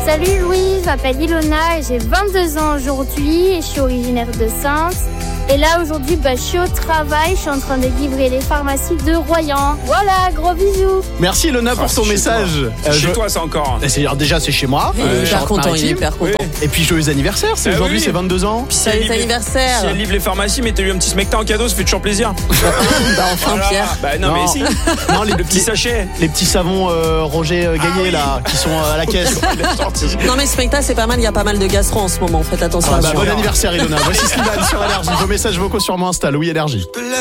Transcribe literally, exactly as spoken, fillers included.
Salut Louis, je m'appelle Ilona et j'ai vingt-deux ans aujourd'hui et je suis originaire de Saintes. Et là aujourd'hui, bah, je suis au travail, je suis en train de livrer les pharmacies de Royan. Voilà, gros bisous. Merci Ilona pour Ah, ton c'est message. Chez, Euh, chez je- toi, ça encore. C'est, alors déjà c'est chez moi. Il est euh, hyper content, il est Charente-Maritime. hyper content. Oui. Et puis joyeux anniversaire, c'est Eh aujourd'hui oui. c'est vingt-deux ans. Puis si elle Joyeux livre les- anniversaire. Si elle livre les pharmacies, mettez-lui un petit smecta en cadeau, ça fait toujours plaisir. Bah enfin Voilà. Pierre. Bah non, Non. mais si. Non, les Le petit petits, sachet. les petits savons euh, Roger euh, Gaillet Ah oui. là qui sont euh, à la caisse. Non mais Specta c'est pas mal, il y a pas mal de gastro en ce moment, faites attention Ah à bah, ça. bon anniversaire Ilona. Voici Slimane sur Énergie. Vos messages vocaux sur mon Insta, Louis Énergie.